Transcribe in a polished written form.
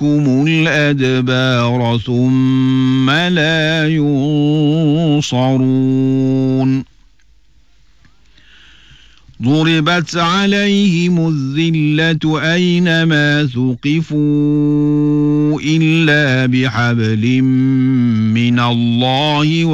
الأدبار ثم لا ينصرون ضربت عليهم الذلة أينما ثقفوا إلا بحبل من الله